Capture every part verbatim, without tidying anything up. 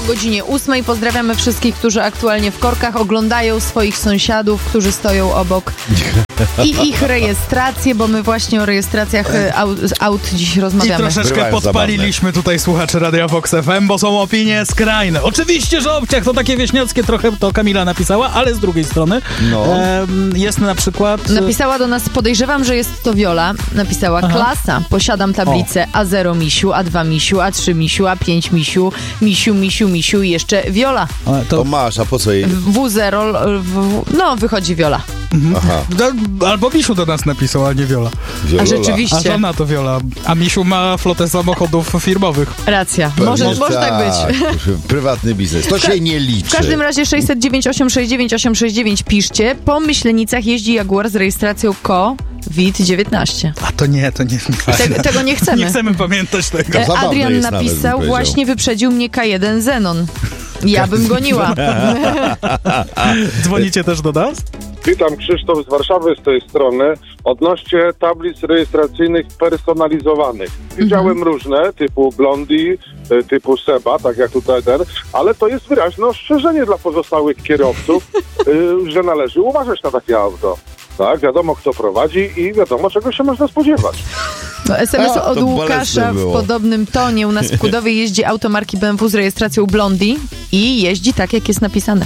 O godzinie ósmej pozdrawiamy wszystkich, którzy aktualnie w korkach oglądają swoich sąsiadów, którzy stoją obok i ich rejestrację, bo my właśnie o rejestracjach aut, aut dziś rozmawiamy. I troszeczkę Bywają podpaliliśmy zabawne. tutaj słuchaczy Radia Vox F M, bo są opinie skrajne. Oczywiście, że obciach to takie wieśniackie trochę, to Kamila napisała, ale z drugiej strony No. e, jest na przykład... Napisała do nas, podejrzewam, że jest to Wiola. Napisała, Aha. klasa, posiadam tablicę A zero misiu, A dwa misiu, A trzy misiu, A pięć misiu, misiu, misiu, misiu i jeszcze Wiola. E, To to, masz, a po co jej? W zero, w, no wychodzi Wiola. Aha. do, albo Misiu do nas napisał, a nie Wiola. Viola. A rzeczywiście. A żona to Wiola, a Misiu ma flotę samochodów firmowych. Racja, Pewnie, może, może tak być. Prywatny biznes. To się nie liczy. W każdym razie sześćset dziewięć osiem sześć dziewięć osiem sześć dziewięć piszcie. Po Myślenicach jeździ Jaguar z rejestracją K O W I D dziewiętnaście. A to nie, to nie. Te, tego nie chcemy. Nie chcemy pamiętać tego. E, zabawne Adrian jest nawet, bym napisał, powiedział. właśnie wyprzedził mnie K jeden Zenon. Ja bym goniła. Dzwonicie też do nas? Witam, Krzysztof z Warszawy z tej strony. Odnośnie tablic rejestracyjnych personalizowanych. Widziałem różne, typu Blondie, e, typu Seba, tak jak tutaj ten, ale to jest wyraźne ostrzeżenie dla pozostałych kierowców, e, że należy uważać na takie auto. Tak, wiadomo kto prowadzi i wiadomo czego się można spodziewać. To S M S A, od to Łukasza bolesne w było. podobnym tonie. U nas w Kudowie jeździ auto marki B M W z rejestracją Blondie i jeździ tak, jak jest napisane.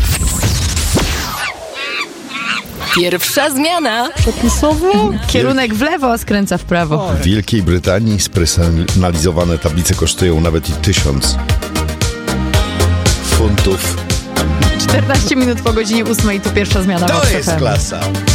Pierwsza zmiana. Przepisowo? Kierunek w lewo, a skręca w prawo. W Wielkiej Brytanii spersonalizowane tablice kosztują nawet i tysiąc funtów. czternaście minut po godzinie ósmej, tu pierwsza zmiana. To Vox jest F M. klasa.